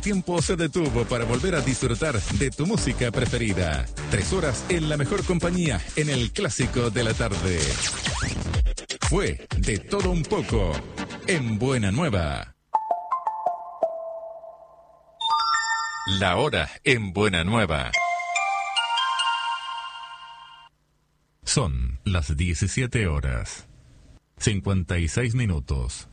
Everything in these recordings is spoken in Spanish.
tiempo se detuvo para volver a disfrutar de tu música preferida. 3 horas en la mejor compañía en el clásico de la tarde. Fue de todo un poco en Buena Nueva. La hora en Buena Nueva. Son las 17 horas. 56 minutos.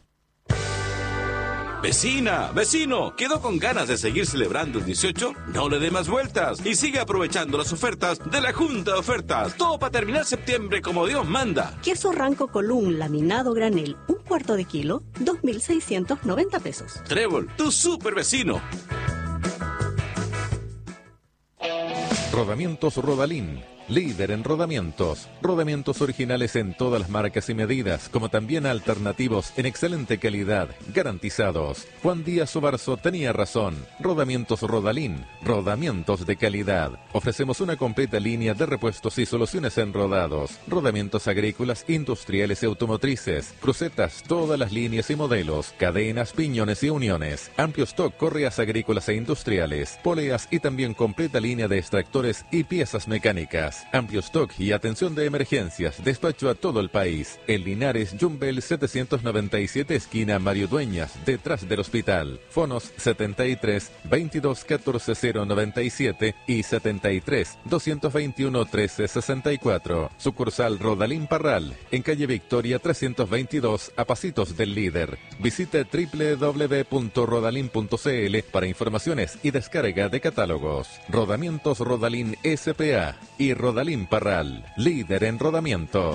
Vecina, vecino, ¿quedó con ganas de seguir celebrando el 18? No le dé más vueltas y sigue aprovechando las ofertas de la Junta de Ofertas. Todo para terminar septiembre como Dios manda. Queso Ranco Colún laminado granel, 1/4 de kilo, 2.690 pesos. Trébol, tu super vecino. Rodamientos Rodalín, líder en rodamientos. Rodamientos originales en todas las marcas y medidas, como también alternativos en excelente calidad, garantizados. Juan Díaz Obarzo tenía razón. Rodamientos Rodalín, rodamientos de calidad. Ofrecemos una completa línea de repuestos y soluciones en rodados, rodamientos agrícolas, industriales y automotrices, crucetas, todas las líneas y modelos, cadenas, piñones y uniones, amplio stock, correas agrícolas e industriales, poleas y también completa línea de extractores y piezas mecánicas. Amplio stock y atención de emergencias. Despacho a todo el país. En Linares, Yumbel 797, esquina Mario Dueñas, detrás del hospital. Fonos 73 22 14 097 y 73 221 13 64. Sucursal Rodalín Parral, en calle Victoria 322, a pasitos del líder. Visite www.rodalin.cl para informaciones y descarga de catálogos. Rodamientos Rodalín S.P.A. y Rodalín Parral, líder en rodamientos.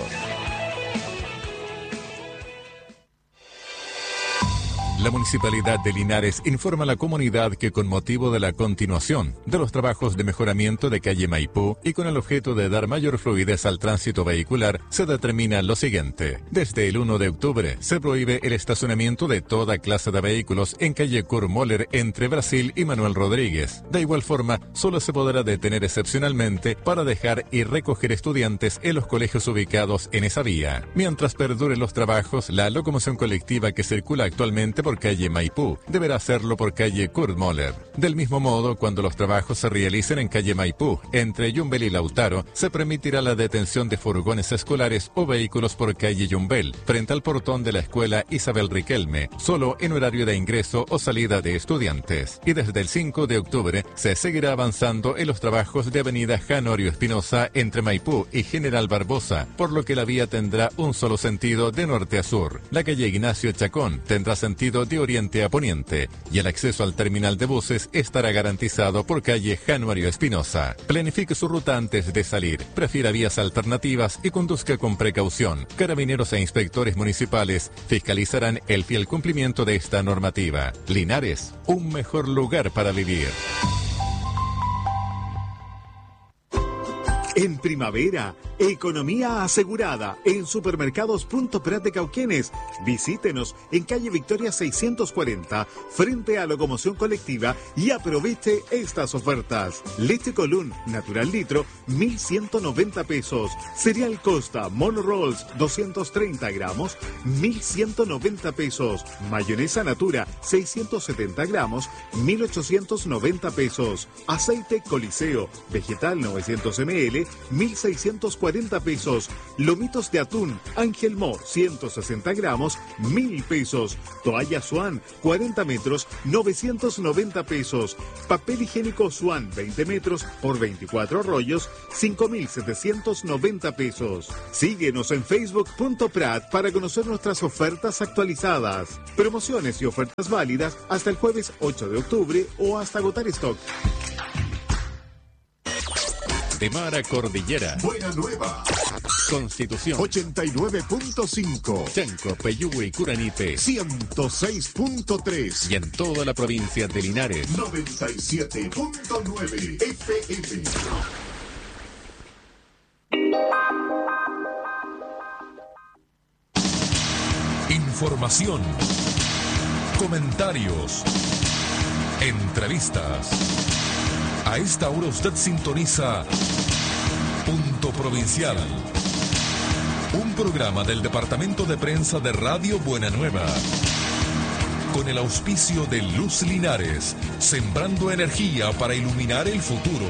La Municipalidad de Linares informa a la comunidad que con motivo de la continuación de los trabajos de mejoramiento de calle Maipú y con el objeto de dar mayor fluidez al tránsito vehicular, se determina lo siguiente. Desde el 1 de octubre se prohíbe el estacionamiento de toda clase de vehículos en calle Kurt Moller entre Brasil y Manuel Rodríguez. De igual forma, solo se podrá detener excepcionalmente para dejar y recoger estudiantes en los colegios ubicados en esa vía. Mientras perduren los trabajos, la locomoción colectiva que circula actualmente por calle Maipú deberá hacerlo por calle Kurt Moller. Del mismo modo, cuando los trabajos se realicen en calle Maipú, entre Yumbel y Lautaro, se permitirá la detención de furgones escolares o vehículos por calle Yumbel, frente al portón de la escuela Isabel Riquelme, solo en horario de ingreso o salida de estudiantes. Y desde el 5 de octubre se seguirá avanzando en los trabajos de avenida Janorio Espinosa entre Maipú y General Barbosa, por lo que la vía tendrá un solo sentido de norte a sur. La calle Ignacio Chacón tendrá sentido de oriente a poniente y el acceso al terminal de buses estará garantizado por calle Januario Espinosa. Planifique su ruta antes de salir, prefiera vías alternativas y conduzca con precaución. Carabineros e inspectores municipales fiscalizarán el fiel cumplimiento de esta normativa. Linares, un mejor lugar para vivir. En primavera, economía asegurada en Supermercados Punto Prat de Cauquenes. Visítenos en calle Victoria 640, frente a Locomoción Colectiva, y aproveche estas ofertas. Leche Colún, natural litro, 1.190 pesos. Cereal Costa, Mono Rolls, 230 gramos, 1.190 pesos. Mayonesa Natura, 670 gramos, 1.890 pesos. Aceite Coliseo, vegetal 900 ml, 1.640 pesos. Lomitos de atún Ángel Mo, 160 gramos, 1.000 pesos. Toalla Swan, 40 metros, 990 pesos. Papel higiénico Swan, 20 metros por 24 rollos, 5.790 pesos. Síguenos en Facebook.prat para conocer nuestras ofertas actualizadas. Promociones y ofertas válidas hasta el jueves 8 de octubre o hasta agotar stock. De mar a cordillera. Buena Nueva. Constitución. 89.5. Chanco, Peyúgue y Curanipe. 106.3. Y en toda la provincia de Linares. 97.9 FM. Información. Comentarios. Entrevistas. A esta hora usted sintoniza Punto Provincial, un programa del Departamento de Prensa de Radio Buena Nueva, con el auspicio de Luz Linares, sembrando energía para iluminar el futuro.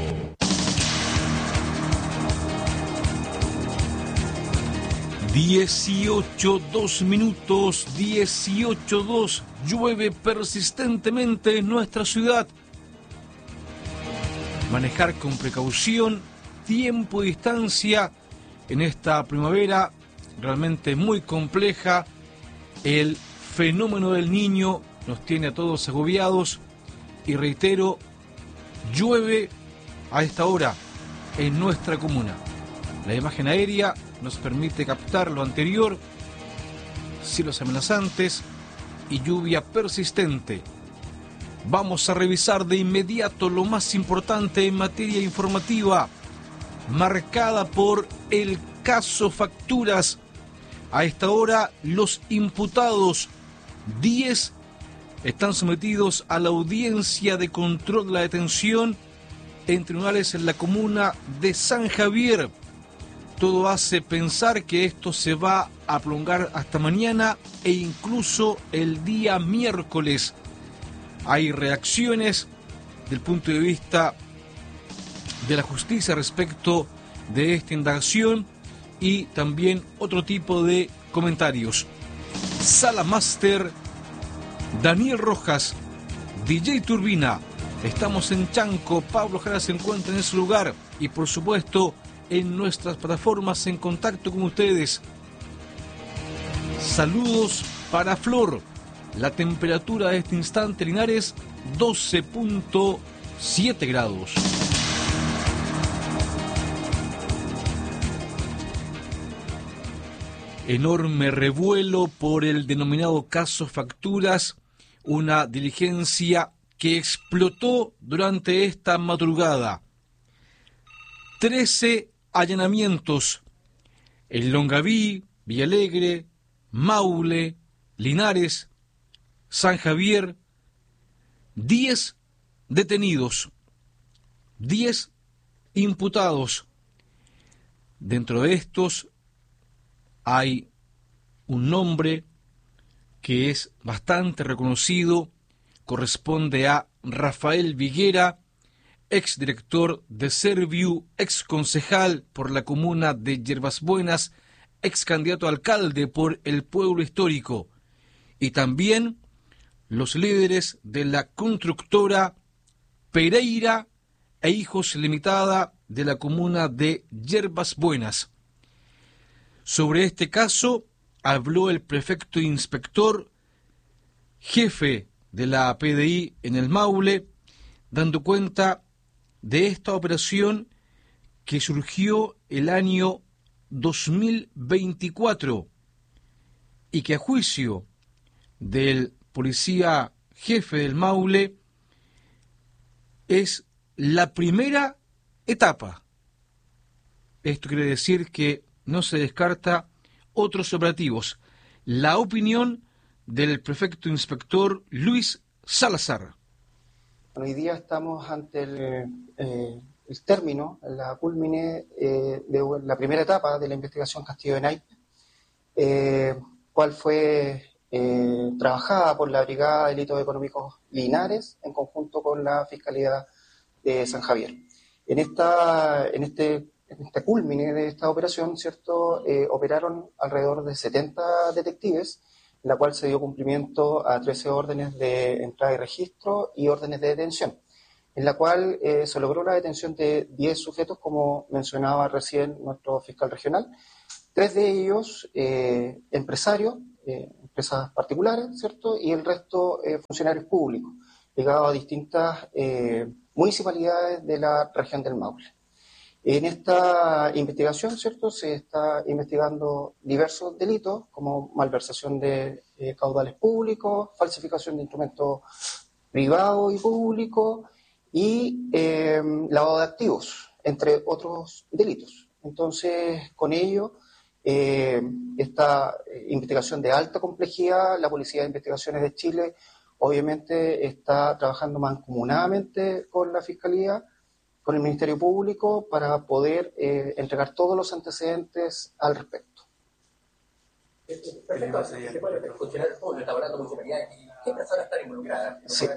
$18:02, 18:02. Llueve persistentemente en nuestra ciudad. Manejar con precaución, tiempo y distancia en esta primavera realmente muy compleja. El fenómeno del Niño nos tiene a todos agobiados y reitero, llueve a esta hora en nuestra comuna. La imagen aérea nos permite captar lo anterior: cielos amenazantes y lluvia persistente. Vamos a revisar de inmediato lo más importante en materia informativa, marcada por el caso Facturas. A esta hora, los imputados, 10, están sometidos a la audiencia de control de la detención en tribunales en la comuna de San Javier. Todo hace pensar que esto se va a prolongar hasta mañana e incluso el día miércoles. Hay reacciones del punto de vista de la justicia respecto de esta indagación y también otro tipo de comentarios. Sala Master, Daniel Rojas, DJ Turbina. Estamos en Chanco, Pablo Jara se encuentra en ese lugar y por supuesto en nuestras plataformas en contacto con ustedes. Saludos para Flor. La temperatura de este instante, Linares, 12.7 grados. Enorme revuelo por el denominado caso Facturas, una diligencia que explotó durante esta madrugada. 13 allanamientos en Longaví, Villalegre, Maule, Linares, San Javier, 10 detenidos, 10 imputados. Dentro de estos hay un nombre que es bastante reconocido, corresponde a Rafael Viguera, exdirector de Serviu, ex concejal por la comuna de Yerbas Buenas, ex candidato a alcalde por el pueblo histórico, y también los líderes de la constructora Pereira e Hijos Limitada de la comuna de Yerbas Buenas. Sobre este caso habló el prefecto inspector jefe de la PDI en el Maule, dando cuenta de esta operación que surgió el año 2024 y que a juicio del policía jefe del Maule es la primera etapa. Esto quiere decir que no se descarta otros operativos. La opinión del prefecto inspector Luis Salazar. Hoy día estamos ante el término, la culmine de la primera etapa de la investigación Castillo de Naipe, cual fue trabajada por la Brigada de Delitos Económicos Linares en conjunto con la Fiscalía de San Javier. En este culmine de esta operación, ¿cierto? Operaron alrededor de 70 detectives, en la cual se dio cumplimiento a 13 órdenes de entrada y registro y órdenes de detención, en la cual se logró la detención de 10 sujetos, como mencionaba recién nuestro fiscal regional, 3 de ellos empresarios, empresas particulares, ¿cierto? Y el resto funcionarios públicos, ligados a distintas municipalidades de la región del Maule. En esta investigación, ¿cierto?, se está investigando diversos delitos como malversación de caudales públicos, falsificación de instrumentos privados y públicos y lavado de activos, entre otros delitos. Entonces, con ello, esta investigación de alta complejidad, la Policía de Investigaciones de Chile obviamente está trabajando mancomunadamente con la Fiscalía, con el Ministerio Público, para poder entregar todos los antecedentes al respecto. ¿Qué personas están involucradas? Sí.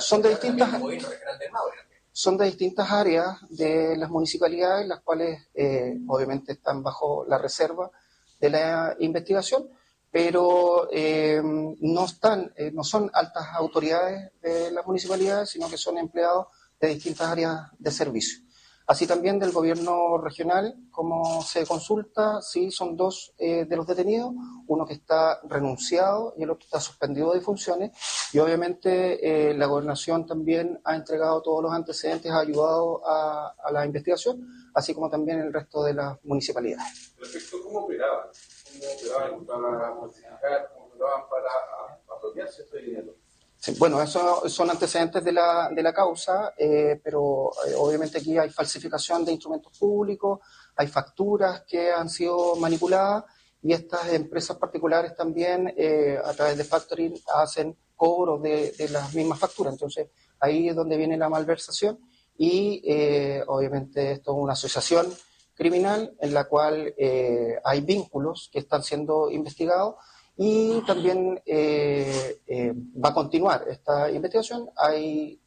Son de distintas áreas de las municipalidades, las cuales obviamente están bajo la reserva de la investigación, pero no son altas autoridades de las municipalidades, sino que son empleados de distintas áreas de servicio. Así también del gobierno regional, como se consulta, sí, son dos de los detenidos, uno que está renunciado y el otro está suspendido de funciones, y obviamente la gobernación también ha entregado todos los antecedentes, ha ayudado a la investigación, así como también el resto de las municipalidades. Respecto a cómo operaban para falsificar, cómo operaban para apropiarse de este dinero. Sí, bueno, esos son antecedentes de la causa, pero obviamente aquí hay falsificación de instrumentos públicos, hay facturas que han sido manipuladas y estas empresas particulares también a través de factoring hacen cobros de las mismas facturas. Entonces ahí es donde viene la malversación y obviamente esto es una asociación criminal en la cual hay vínculos que están siendo investigados. Y también va a continuar esta investigación. Hay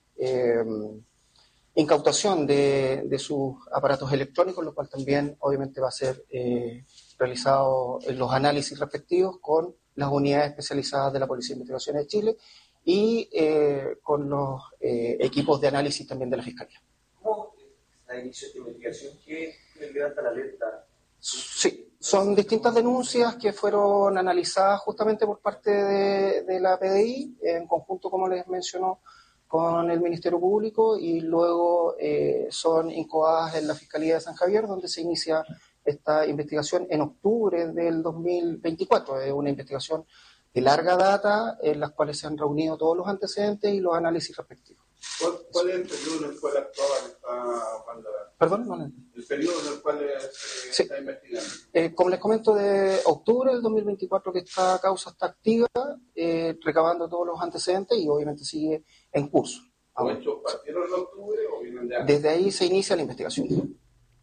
incautación de sus aparatos electrónicos, lo cual también obviamente va a ser realizado en los análisis respectivos con las unidades especializadas de la Policía de Investigaciones de Chile y con los equipos de análisis también de la Fiscalía. ¿Cómo se inició esta investigación? ¿Qué levanta la alerta? Sí. Son distintas denuncias que fueron analizadas justamente por parte de la PDI, en conjunto, como les mencionó, con el Ministerio Público, y luego son incoadas en la Fiscalía de San Javier, donde se inicia esta investigación en octubre del 2024. Es una investigación de larga data, en las cuales se han reunido todos los antecedentes y los análisis respectivos. ¿Cuál es el periodo en el cual actuaba Juan Lara? ¿Perdón? No. El periodo en el cual se está investigando. Como les comento, de octubre del 2024 que esta causa está activa, recabando todos los antecedentes y obviamente sigue en curso. ¿Partieron en octubre o vienen de antes? Desde ahí se inicia la investigación.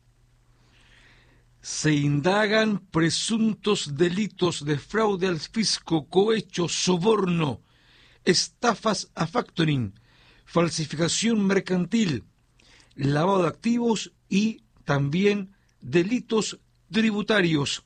Se indagan presuntos delitos de fraude al fisco, cohecho, soborno, estafas a factoring, falsificación mercantil, lavado de activos y también delitos tributarios.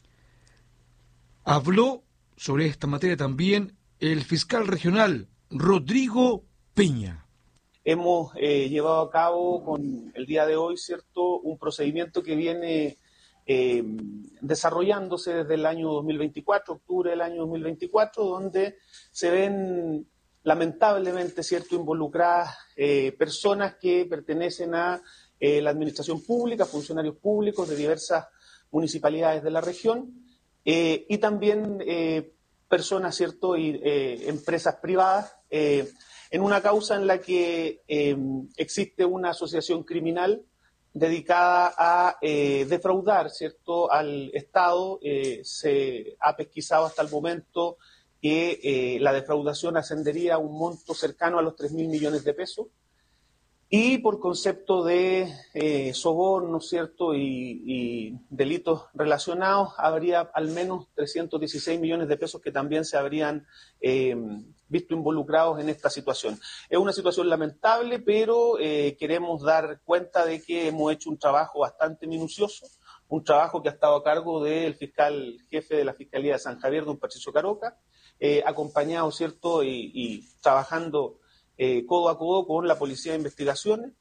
Habló sobre esta materia también el fiscal regional Rodrigo Peña. Hemos llevado a cabo con el día de hoy, ¿cierto?, un procedimiento que viene desarrollándose desde el año 2024, octubre del año 2024, donde se ven lamentablemente, ¿cierto?, involucradas personas que pertenecen a la administración pública, funcionarios públicos de diversas municipalidades de la región, y también personas, ¿cierto?, y empresas privadas, en una causa en la que existe una asociación criminal dedicada a defraudar, ¿cierto?, al Estado. Se ha pesquisado hasta el momento que la defraudación ascendería a un monto cercano a los 3.000 millones de pesos. Y por concepto de soborno, ¿cierto?, y delitos relacionados, habría al menos 316 millones de pesos que también se habrían visto involucrados en esta situación. Es una situación lamentable, pero queremos dar cuenta de que hemos hecho un trabajo bastante minucioso, un trabajo que ha estado a cargo del fiscal jefe de la Fiscalía de San Javier, don Patricio Caroca, acompañado, ¿cierto?, y trabajando codo a codo con la Policía de Investigaciones,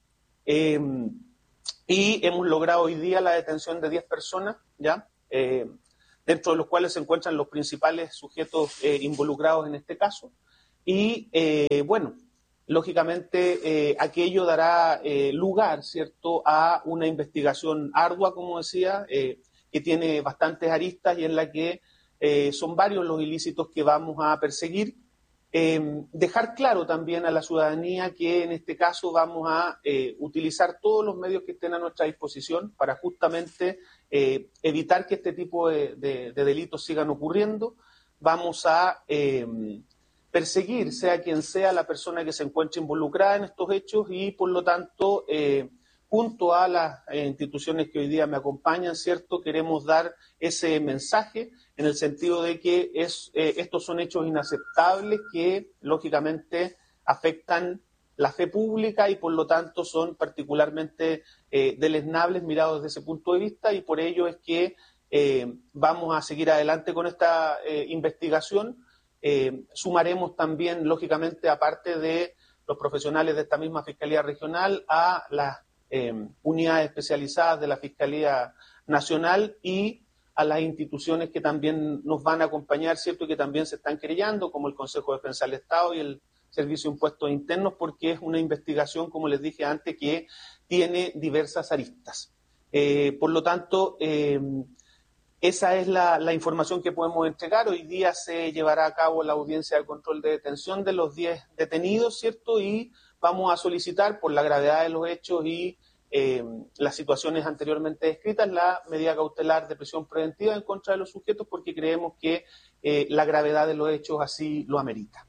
y hemos logrado hoy día la detención de 10 personas, ¿ya? Dentro de los cuales se encuentran los principales sujetos involucrados en este caso, y bueno, lógicamente aquello dará lugar, ¿cierto?, a una investigación ardua, como decía, que tiene bastantes aristas y en la que son varios los ilícitos que vamos a perseguir. Dejar claro también a la ciudadanía que en este caso vamos a utilizar todos los medios que estén a nuestra disposición para justamente evitar que este tipo de delitos sigan ocurriendo. Vamos a perseguir, sea quien sea la persona que se encuentre involucrada en estos hechos, y por lo tanto junto a las instituciones que hoy día me acompañan, ¿cierto? Queremos dar ese mensaje en el sentido de que estos son hechos inaceptables que, lógicamente, afectan la fe pública y, por lo tanto, son particularmente deleznables mirados desde ese punto de vista, y por ello es que vamos a seguir adelante con esta investigación. Sumaremos también, lógicamente, aparte de los profesionales de esta misma Fiscalía Regional, a las unidades especializadas de la Fiscalía Nacional y a las instituciones que también nos van a acompañar, ¿cierto?, y que también se están querellando, como el Consejo de Defensa del Estado y el Servicio de Impuestos Internos, porque es una investigación, como les dije antes, que tiene diversas aristas. Por lo tanto, esa es la información que podemos entregar. Hoy día se llevará a cabo la audiencia de control de detención de los 10 detenidos, ¿cierto? Y vamos a solicitar, por la gravedad de los hechos y las situaciones anteriormente descritas, la medida cautelar de prisión preventiva en contra de los sujetos, porque creemos que la gravedad de los hechos así lo amerita.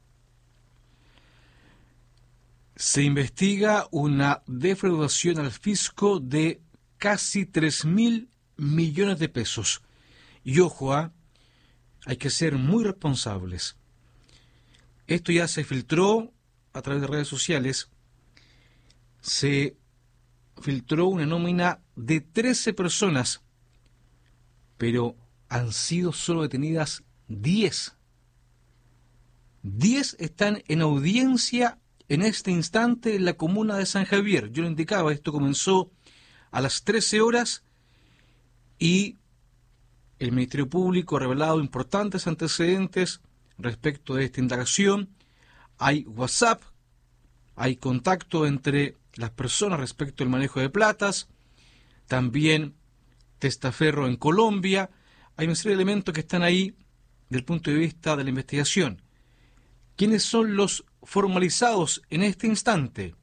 Se investiga una defraudación al fisco de casi 3.000 millones de pesos. Y ojo, hay que ser muy responsables. Esto ya se filtró a través de redes sociales. Se filtró una nómina de 13 personas, pero han sido solo detenidas 10. 10 están en audiencia en este instante en la comuna de San Javier. Yo lo indicaba, esto comenzó a las 13 horas y el Ministerio Público ha revelado importantes antecedentes respecto de esta indagación. Hay WhatsApp, hay contacto entre las personas respecto al manejo de platas, también testaferro en Colombia. Hay una serie de elementos que están ahí desde el punto de vista de la investigación. ¿Quiénes son los formalizados en este instante?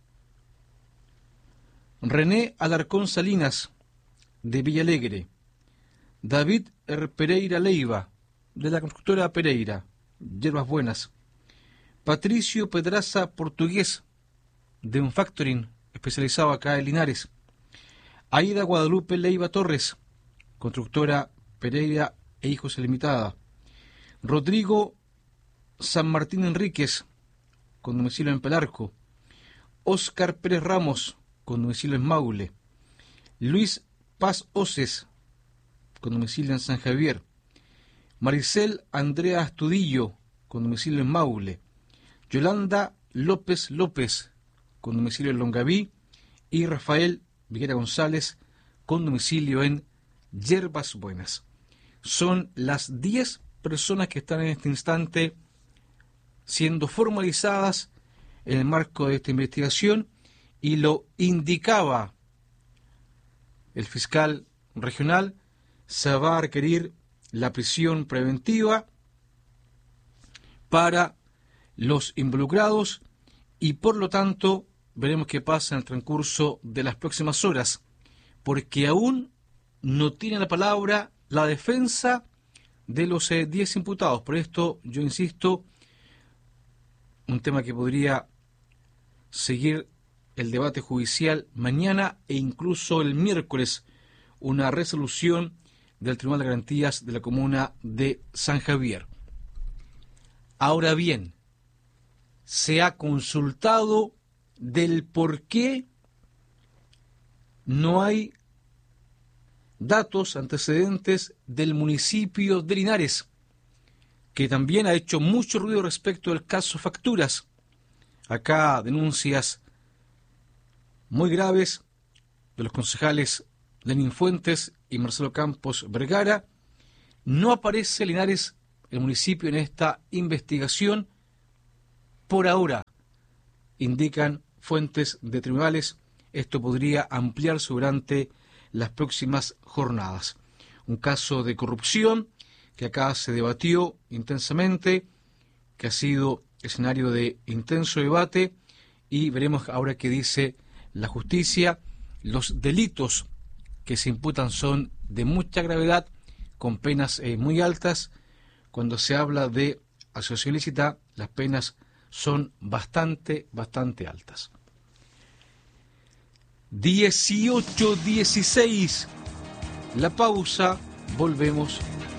René Alarcón Salinas, de Villalegre. David Pereira Leiva, de la constructora Pereira, Hierbas Buenas. Patricio Pedraza Portugués, de un factoring especializado acá en Linares. Aida Guadalupe Leiva Torres, constructora Pereira e Hijos Limitada. Rodrigo San Martín Enríquez, con domicilio en Pelarco. Óscar Pérez Ramos, con domicilio en Maule. Luis Paz Oces, con domicilio en San Javier. Maricel Andrea Astudillo, con domicilio en Maule. Yolanda López López, con domicilio en Longaví. Y Rafael Viguera González, con domicilio en Hierbas Buenas. Son las 10 personas que están en este instante siendo formalizadas en el marco de esta investigación, y lo indicaba el fiscal regional. Se va a requerir la prisión preventiva para los involucrados y, por lo tanto, veremos qué pasa en el transcurso de las próximas horas, porque aún no tiene la palabra la defensa de los 10 imputados. Por esto, yo insisto, un tema que podría seguir el debate judicial mañana e incluso el miércoles, una resolución del Tribunal de Garantías de la comuna de San Javier. Ahora bien, se ha consultado del por qué no hay datos antecedentes del municipio de Linares, que también ha hecho mucho ruido respecto del caso Facturas. Acá denuncias muy graves de los concejales Lenín Fuentes y Marcelo Campos Vergara. No aparece Linares, el municipio, en esta investigación por ahora, indican fuentes de tribunales. Esto podría ampliarse durante las próximas jornadas. Un caso de corrupción que acá se debatió intensamente, que ha sido escenario de intenso debate, y veremos ahora qué dice la justicia. Los delitos que se imputan son de mucha gravedad, con penas muy altas. Cuando se habla de asociación ilícita, las penas son bastante altas. 18:16. La pausa, volvemos.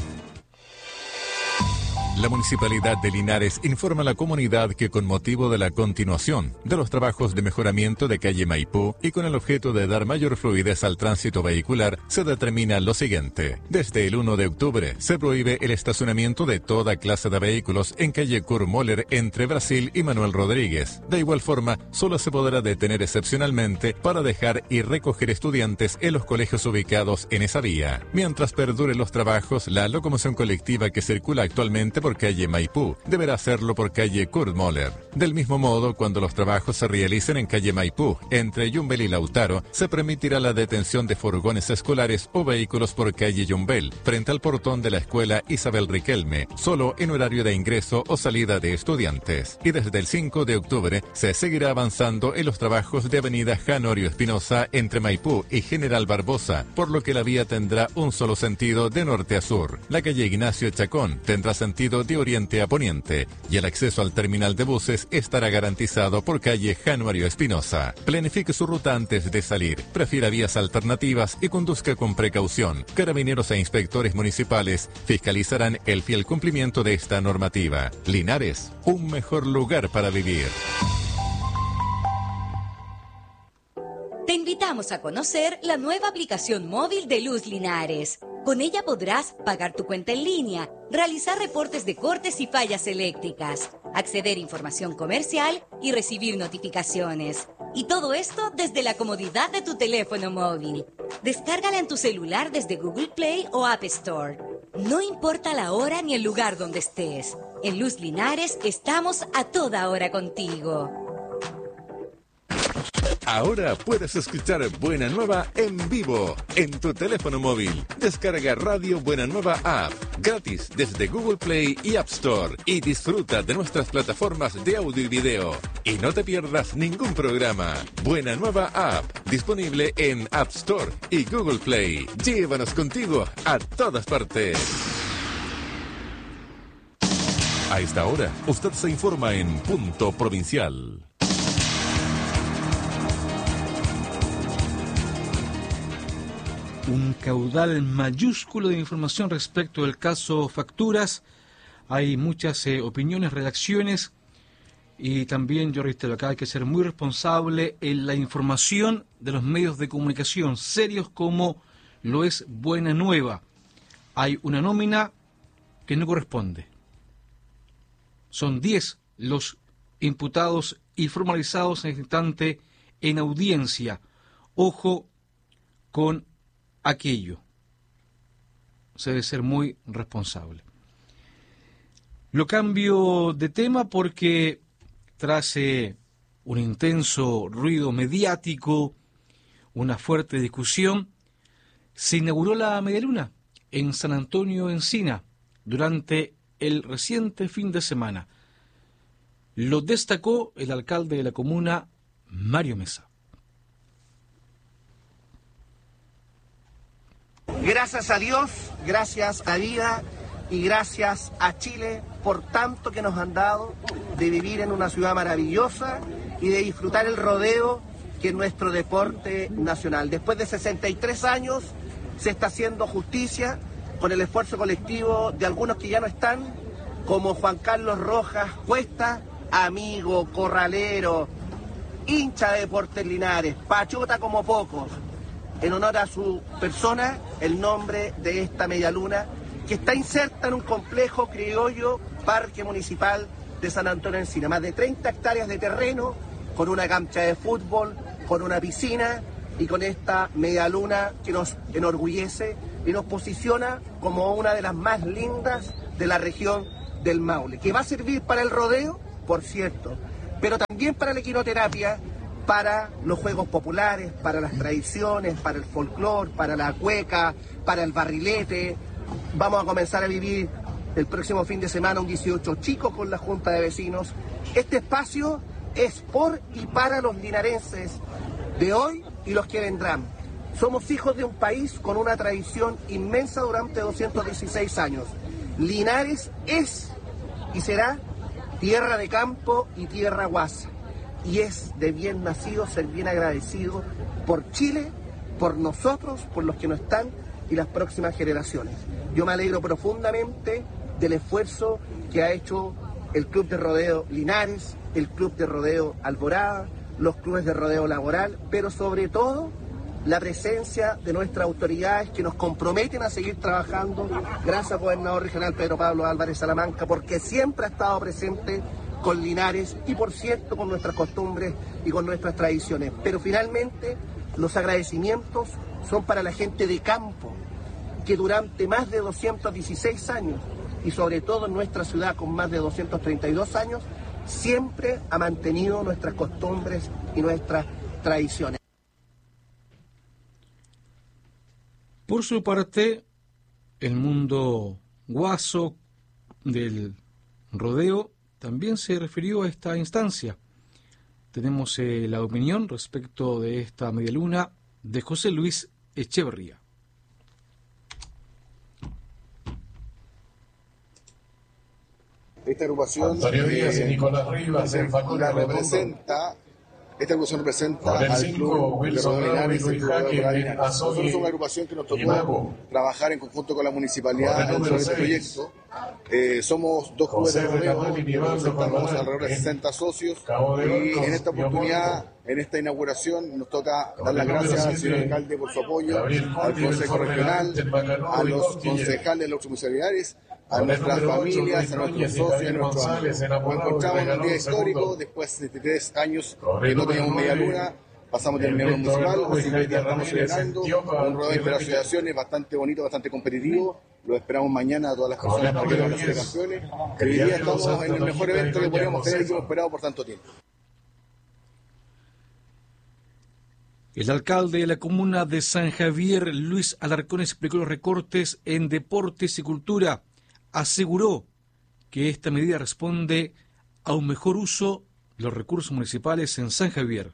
La Municipalidad de Linares informa a la comunidad que con motivo de la continuación de los trabajos de mejoramiento de calle Maipú y con el objeto de dar mayor fluidez al tránsito vehicular, se determina lo siguiente. Desde el 1 de octubre se prohíbe el estacionamiento de toda clase de vehículos en calle Kurt Moller entre Brasil y Manuel Rodríguez. De igual forma, solo se podrá detener excepcionalmente para dejar y recoger estudiantes en los colegios ubicados en esa vía. Mientras perduren los trabajos, la locomoción colectiva que circula actualmente por calle Maipú deberá hacerlo por calle Kurt Moller. Del mismo modo, cuando los trabajos se realicen en calle Maipú, entre Yumbel y Lautaro, se permitirá la detención de furgones escolares o vehículos por calle Yumbel, frente al portón de la escuela Isabel Riquelme, solo en horario de ingreso o salida de estudiantes. Y desde el 5 de octubre se seguirá avanzando en los trabajos de avenida Janorio Espinosa entre Maipú y General Barbosa, por lo que la vía tendrá un solo sentido de norte a sur. La calle Ignacio Chacón tendrá sentido de oriente a poniente y el acceso al terminal de buses estará garantizado por calle Januario Espinosa. Planifique su ruta antes de salir, prefiera vías alternativas y conduzca con precaución. Carabineros e inspectores municipales fiscalizarán el fiel cumplimiento de esta normativa. Linares, un mejor lugar para vivir. Te invitamos a conocer la nueva aplicación móvil de Luz Linares. Con ella podrás pagar tu cuenta en línea, realizar reportes de cortes y fallas eléctricas, acceder a información comercial y recibir notificaciones. Y todo esto desde la comodidad de tu teléfono móvil. Descárgala en tu celular desde Google Play o App Store. No importa la hora ni el lugar donde estés. En Luz Linares estamos a toda hora contigo. Ahora puedes escuchar Buena Nueva en vivo en tu teléfono móvil. Descarga Radio Buena Nueva App gratis desde Google Play y App Store y disfruta de nuestras plataformas de audio y video. Y no te pierdas ningún programa. Buena Nueva App, disponible en App Store y Google Play. Llévanos contigo a todas partes. A esta hora, usted se informa en Punto Provincial. Un caudal mayúsculo de información respecto del caso Facturas. Hay muchas opiniones, reacciones y también yo reitero acá hay que ser muy responsable en la información de los medios de comunicación serios como lo es Buena Nueva. Hay una nómina que no corresponde. Son 10 los imputados y formalizados en este instante en audiencia. Ojo con aquello. Se debe ser muy responsable. Lo cambio de tema porque tras un intenso ruido mediático, una fuerte discusión, se inauguró la medialuna en San Antonio Encina durante el reciente fin de semana. Lo destacó el alcalde de la comuna, Mario Mesa. Gracias a Dios, gracias a vida y gracias a Chile por tanto que nos han dado de vivir en una ciudad maravillosa y de disfrutar el rodeo que es nuestro deporte nacional. Después de 63 años se está haciendo justicia con el esfuerzo colectivo de algunos que ya no están, como Juan Carlos Rojas Cuesta, amigo, corralero, hincha de Deportes Linares, pachota como pocos. En honor a su persona, el nombre de esta medialuna, que está inserta en un complejo criollo parque municipal de San Antonio Encina. Más de 30 hectáreas de terreno, con una cancha de fútbol, con una piscina y con esta medialuna que nos enorgullece y nos posiciona como una de las más lindas de la región del Maule, que va a servir para el rodeo, por cierto, pero también para la equinoterapia, para los juegos populares, para las tradiciones, para el folclore, para la cueca, para el barrilete. Vamos a comenzar a vivir el próximo fin de semana un 18 chico con la Junta de Vecinos. Este espacio es por y para los linarenses de hoy y los que vendrán. Somos hijos de un país con una tradición inmensa durante 216 años. Linares es y será tierra de campo y tierra guasa. y es de bien nacido ser bien agradecido por Chile, por nosotros, por los que no están y las próximas generaciones. Yo me alegro profundamente del esfuerzo que ha hecho el Club de Rodeo Linares, el Club de Rodeo Alborada, los clubes de rodeo laboral, pero sobre todo la presencia de nuestras autoridades que nos comprometen a seguir trabajando, gracias al gobernador regional Pedro Pablo Álvarez Salamanca, porque siempre ha estado presente con Linares y, por cierto, con nuestras costumbres y con nuestras tradiciones. Pero finalmente los agradecimientos son para la gente de campo, que durante más de 216 años, y sobre todo en nuestra ciudad con más de 232 años, siempre ha mantenido nuestras costumbres y nuestras tradiciones. Por su parte, el mundo guaso del rodeo también se refirió a esta instancia. Tenemos la opinión respecto de esta medialuna de José Luis Echeverría. Esta agrupación Antonio Díaz y Nicolás Rivas en Facundo representa. Esta agrupación representa al Club de Wilson Rodeo Linares y el Club de Rodeo Linares. Nosotros Azogue, somos una agrupación que nos tocó trabajar en conjunto con la municipalidad dentro de este proyecto. Somos dos clubes de rodeo, representamos alrededor de 60 socios y en esta oportunidad, en esta inauguración, nos toca dar las gracias al señor alcalde por su apoyo, al Consejo Regional, a los concejales de los municipalidades, a nuestras familias, a nuestros socios, a nuestros amigos. Nos encontramos en un día histórico, después de 3 años que no teníamos media luna, pasamos del nivel municipal, así que hoy día estamos celebrando un rodeo entre las asociaciones bastante bonito, bastante competitivo. Lo esperamos mañana a todas las personas para que vayan a ser campeones. Hoy día estamos en el mejor evento que podríamos tener y que hemos esperado por tanto tiempo. El alcalde de la comuna de San Javier, Luis Alarcón, explicó los recortes en deportes y cultura. Aseguró que esta medida responde a un mejor uso de los recursos municipales en San Javier.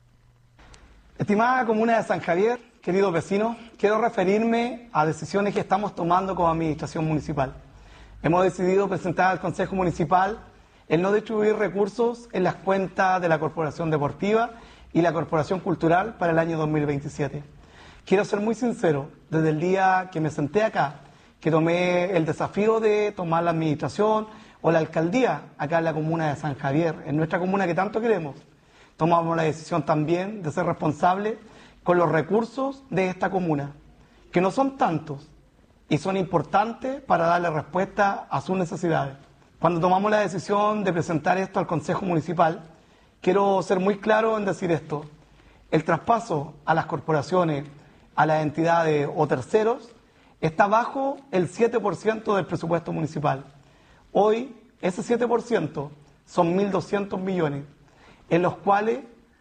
Estimada comuna de San Javier, queridos vecinos, quiero referirme a decisiones que estamos tomando como administración municipal. Hemos decidido presentar al Consejo Municipal el no distribuir recursos en las cuentas de la Corporación Deportiva y la Corporación Cultural para el año 2027. Quiero ser muy sincero, desde el día que me senté acá, que tomé el desafío de tomar la administración o la alcaldía acá en la comuna de San Javier, en nuestra comuna que tanto queremos, tomamos la decisión también de ser responsables con los recursos de esta comuna, que no son tantos y son importantes para darle respuesta a sus necesidades. Cuando tomamos la decisión de presentar esto al Consejo Municipal, quiero ser muy claro en decir esto: el traspaso a las corporaciones, a las entidades o terceros, está bajo el 7% del presupuesto municipal. Hoy, ese 7% son 1.200 millones, en los cuales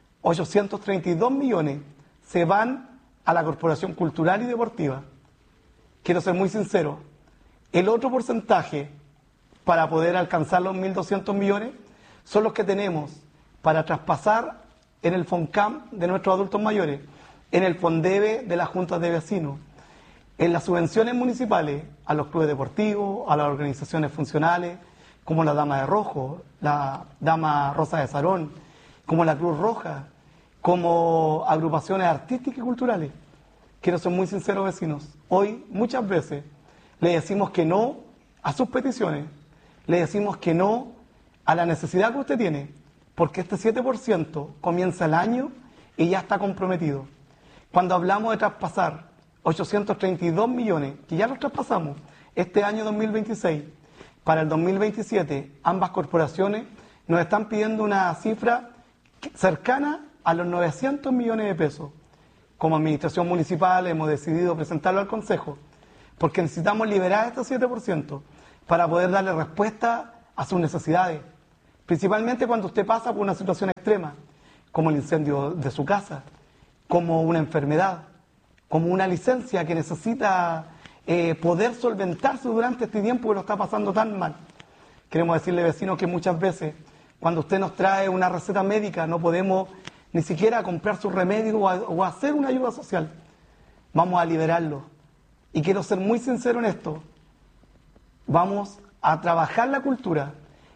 832 millones se van a la Corporación Cultural y Deportiva. Quiero ser muy sincero, el otro porcentaje para poder alcanzar los 1.200 millones son los que tenemos para traspasar en el FONCAM de nuestros adultos mayores, en el FONDEVE de las juntas de vecinos, en las subvenciones municipales a los clubes deportivos, a las organizaciones funcionales, como la Dama de Rojo, la Dama Rosa de Sarón, como la Cruz Roja, como agrupaciones artísticas y culturales. Quiero ser muy sincero, vecinos, hoy muchas veces le decimos que no a sus peticiones, le decimos que no a la necesidad que usted tiene, porque este 7% comienza el año y ya está comprometido. Cuando hablamos de traspasar 832 millones, que ya los traspasamos este año 2026, para el 2027 ambas corporaciones nos están pidiendo una cifra cercana a los 900 millones de pesos. Como administración municipal hemos decidido presentarlo al Consejo, porque necesitamos liberar este 7% para poder darle respuesta a sus necesidades, principalmente cuando usted pasa por una situación extrema, como el incendio de su casa, como una enfermedad, como una licencia que necesita poder solventarse durante este tiempo que lo está pasando tan mal. Queremos decirle, vecinos, que muchas veces cuando usted nos trae una receta médica no podemos ni siquiera comprar su remedio o hacer una ayuda social. Vamos a liberarlo. Y quiero ser muy sincero en esto. Vamos a trabajar la cultura,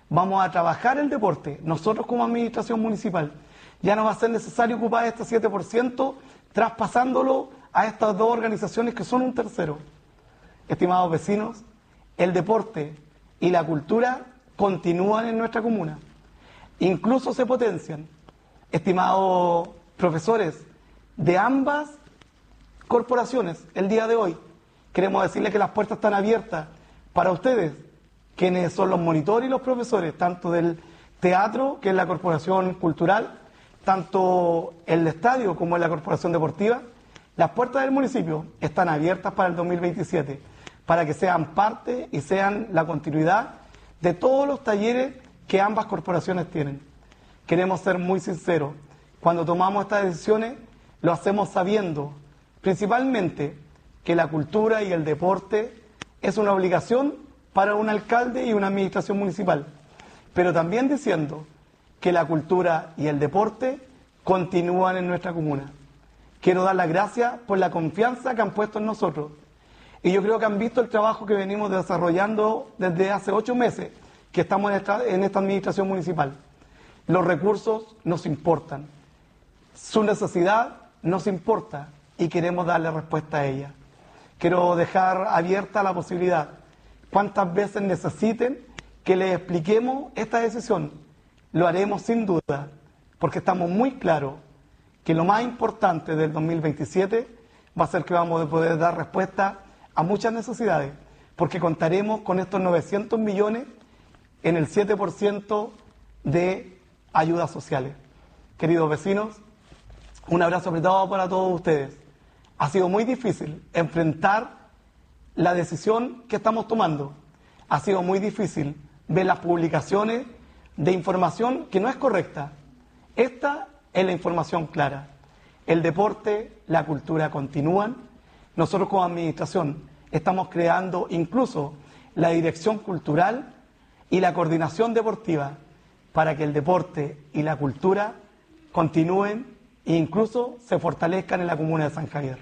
vamos a trabajar el deporte. Nosotros como administración municipal ya no va a ser necesario ocupar este 7%, traspasándolo a estas dos organizaciones que son un tercero. Estimados vecinos, el deporte y la cultura continúan en nuestra comuna. Incluso se potencian. Estimados profesores de ambas corporaciones, el día de hoy queremos decirles que las puertas están abiertas para ustedes, quienes son los monitores y los profesores, tanto del teatro, que es la corporación cultural, tanto el estadio como en la corporación deportiva. Las puertas del municipio están abiertas para el 2027, para que sean parte y sean la continuidad de todos los talleres que ambas corporaciones tienen. Queremos ser muy sinceros, cuando tomamos estas decisiones lo hacemos sabiendo principalmente que la cultura y el deporte es una obligación para un alcalde y una administración municipal, pero también diciendo que la cultura y el deporte continúan en nuestra comuna. Quiero dar las gracias por la confianza que han puesto en nosotros. Y yo creo que han visto el trabajo que venimos desarrollando desde hace 8 meses que estamos en esta administración municipal. Los recursos nos importan. Su necesidad nos importa y queremos darle respuesta a ella. Quiero dejar abierta la posibilidad, cuántas veces necesiten que les expliquemos esta decisión. Lo haremos sin duda, porque estamos muy claros que lo más importante del 2027 va a ser que vamos a poder dar respuesta a muchas necesidades, porque contaremos con estos 900 millones en el 7% de ayudas sociales. Queridos vecinos, un abrazo apretado para todos ustedes. Ha sido muy difícil enfrentar la decisión que estamos tomando. Ha sido muy difícil ver las publicaciones de información que no es correcta. Esta es la información clara. El deporte, la cultura continúan. Nosotros como administración estamos creando incluso la dirección cultural y la coordinación deportiva para que el deporte y la cultura continúen e incluso se fortalezcan en la comuna de San Javier.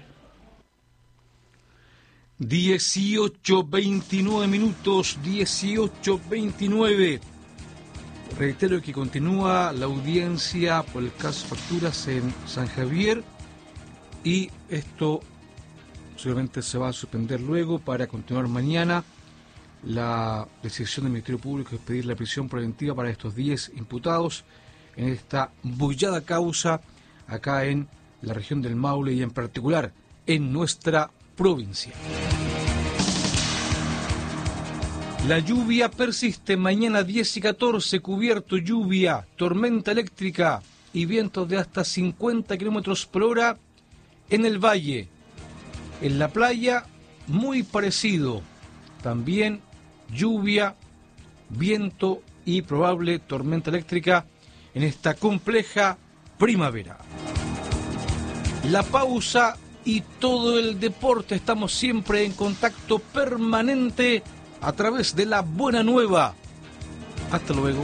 18:29 minutos, 18:29. Reitero que continúa la audiencia por el caso Facturas en San Javier y esto seguramente se va a suspender luego para continuar mañana. La decisión del Ministerio Público es pedir la prisión preventiva para estos 10 imputados en esta bullada causa acá en la región del Maule y en particular en nuestra provincia. La lluvia persiste mañana 10 y 14, cubierto, lluvia, tormenta eléctrica y vientos de hasta 50 kilómetros por hora en el valle. En la playa, muy parecido. También lluvia, viento y probable tormenta eléctrica en esta compleja primavera. La pausa y todo el deporte. Estamos siempre en contacto permanente a través de La Buena Nueva. Hasta luego.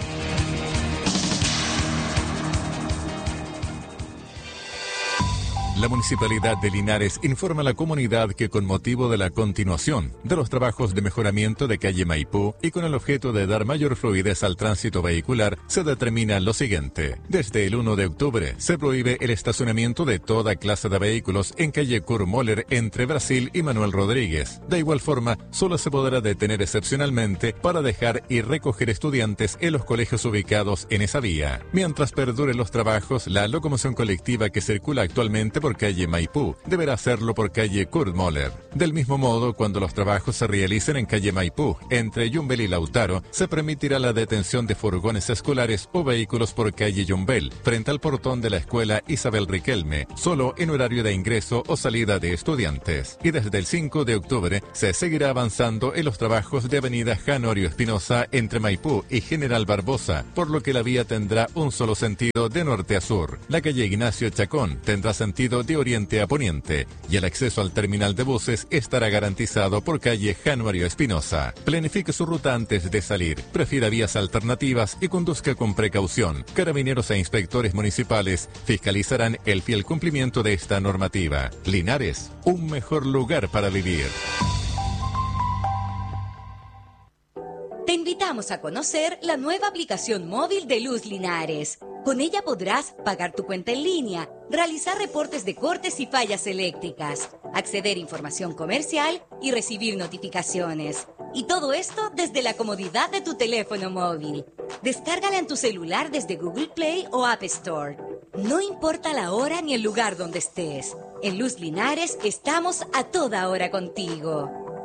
La Municipalidad de Linares informa a la comunidad que con motivo de la continuación de los trabajos de mejoramiento de calle Maipú y con el objeto de dar mayor fluidez al tránsito vehicular, se determina lo siguiente. Desde el 1 de octubre se prohíbe el estacionamiento de toda clase de vehículos en calle Kurt Moller entre Brasil y Manuel Rodríguez. De igual forma, solo se podrá detener excepcionalmente para dejar y recoger estudiantes en los colegios ubicados en esa vía. Mientras perduren los trabajos, la locomoción colectiva que circula actualmente por calle Maipú deberá hacerlo por calle Kurt Moller. Del mismo modo, cuando los trabajos se realicen en calle Maipú, entre Yumbel y Lautaro, se permitirá la detención de furgones escolares o vehículos por calle Yumbel, frente al portón de la escuela Isabel Riquelme, solo en horario de ingreso o salida de estudiantes. Y desde el 5 de octubre se seguirá avanzando en los trabajos de avenida Janorio Espinosa entre Maipú y General Barbosa, por lo que la vía tendrá un solo sentido de norte a sur. La calle Ignacio Chacón tendrá sentido de oriente a poniente y el acceso al terminal de buses estará garantizado por calle Januario Espinosa. Planifique su ruta antes de salir, prefiera vías alternativas y conduzca con precaución. Carabineros e inspectores municipales fiscalizarán el fiel cumplimiento de esta normativa. Linares, un mejor lugar para vivir. Te invitamos invitamos a conocer la nueva aplicación móvil de Luz Linares. Con ella podrás pagar tu cuenta en línea, realizar reportes de cortes y fallas eléctricas, acceder a información comercial y recibir notificaciones. Y todo esto desde la comodidad de tu teléfono móvil. Descárgala en tu celular desde Google Play o App Store. No importa la hora ni el lugar donde estés. En Luz Linares estamos a toda hora contigo.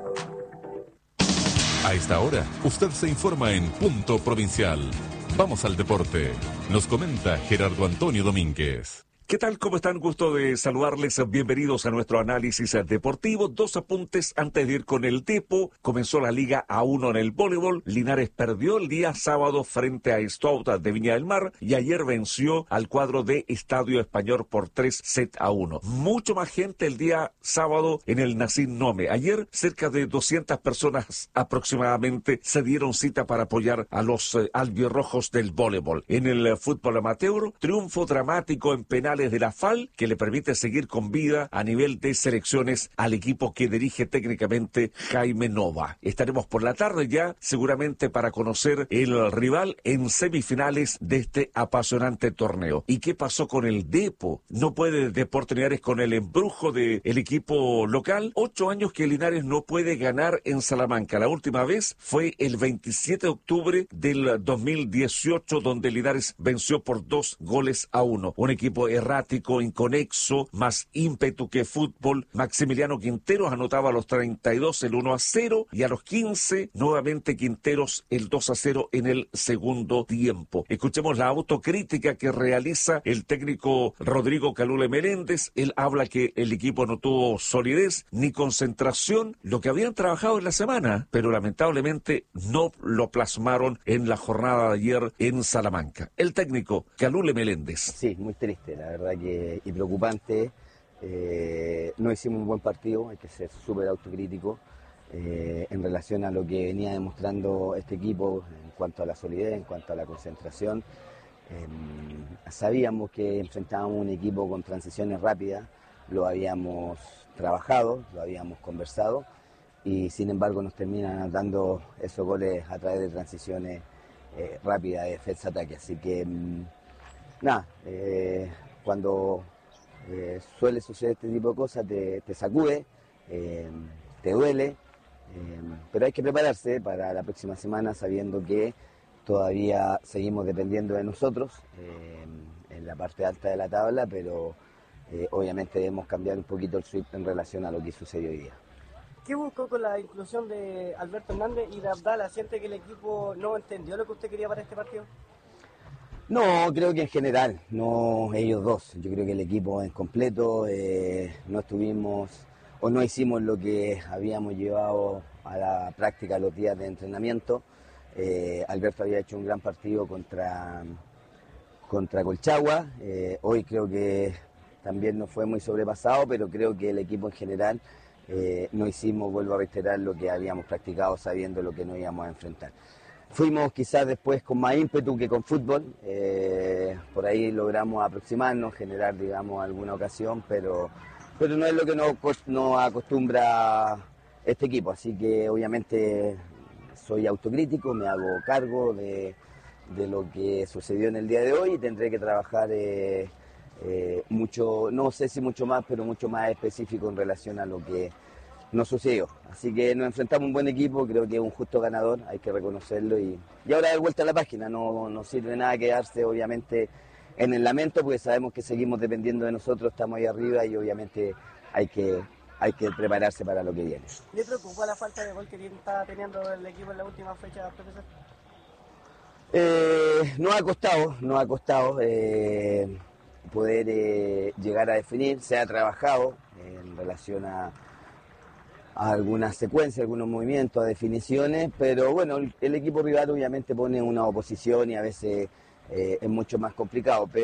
A esta hora, usted se informa en Punto Provincial. Vamos al deporte. Nos comenta Gerardo Antonio Domínguez. ¿Qué tal? ¿Cómo están? Gusto de saludarles. Bienvenidos a nuestro análisis deportivo. Dos apuntes antes de ir con el Depo. Comenzó la Liga A1 en el voleibol. Linares perdió el día sábado frente a Stout de Viña del Mar y ayer venció al cuadro de Estadio Español por 3-1. Mucho más gente el día sábado en el Nacín Nome. Ayer cerca de 200 personas aproximadamente se dieron cita para apoyar a los albirrojos del voleibol. En el fútbol amateur, triunfo dramático en penal de la FAL, que le permite seguir con vida a nivel de selecciones al equipo que dirige técnicamente Jaime Nova. Estaremos por la tarde ya, seguramente para conocer el rival en semifinales de este apasionante torneo. ¿Y qué pasó con el Depo? No puede Deportes Linares con el embrujo del equipo local. 8 años que Linares no puede ganar en Salamanca. La última vez fue el 27 de octubre del 2018, donde Linares venció por 2-1. Un equipo errático, inconexo, más ímpetu que fútbol. Maximiliano Quinteros anotaba a los 32 el 1-0 y a los 15 nuevamente Quinteros el 2-0 en el segundo tiempo. Escuchemos la autocrítica que realiza el técnico Rodrigo Calule Meléndez. Él habla que el equipo no tuvo solidez ni concentración, lo que habían trabajado en la semana, pero lamentablemente no lo plasmaron en la jornada de ayer en Salamanca. El técnico Calule Meléndez. Sí, muy triste, la verdad que y preocupante. No hicimos un buen partido, hay que ser súper autocrítico en relación a lo que venía demostrando este equipo en cuanto a la solidez, en cuanto a la concentración. Sabíamos que enfrentábamos un equipo con transiciones rápidas, lo habíamos trabajado, lo habíamos conversado y sin embargo nos terminan dando esos goles a través de transiciones rápidas de defensa-ataque. Así que nada, cuando suele suceder este tipo de cosas te sacude, te duele, pero hay que prepararse para la próxima semana sabiendo que todavía seguimos dependiendo de nosotros en la parte alta de la tabla, pero obviamente debemos cambiar un poquito el switch en relación a lo que sucedió hoy día. ¿Qué buscó con la inclusión de Alberto Hernández y de Abdala? ¿Siente que el equipo no entendió lo que usted quería para este partido? No, creo que en general, no ellos dos. Yo creo que el equipo en completo no estuvimos o no hicimos lo que habíamos llevado a la práctica los días de entrenamiento. Alberto había hecho un gran partido contra Colchagua. Hoy creo que también no fue muy sobrepasado, pero creo que el equipo en general no hicimos, vuelvo a reiterar, lo que habíamos practicado sabiendo lo que nos íbamos a enfrentar. Fuimos quizás después con más ímpetu que con fútbol, por ahí logramos aproximarnos, generar, digamos, alguna ocasión, pero no es lo que nos acostumbra este equipo, así que obviamente soy autocrítico, me hago cargo de lo que sucedió en el día de hoy y tendré que trabajar mucho, no sé si mucho más, pero mucho más específico en relación a lo que nos sucedió. Así que nos enfrentamos a un buen equipo, creo que es un justo ganador, hay que reconocerlo y ahora de vuelta a la página, no sirve de nada quedarse obviamente en el lamento porque sabemos que seguimos dependiendo de nosotros, estamos ahí arriba y obviamente hay que prepararse para lo que viene. ¿Le preocupa la falta de gol que está teniendo el equipo en la última fecha, profesor? Nos ha costado poder llegar a definir, se ha trabajado en relación a algunas secuencias, algunos movimientos, a definiciones, pero bueno, el equipo rival obviamente pone una oposición y a veces es mucho más complicado.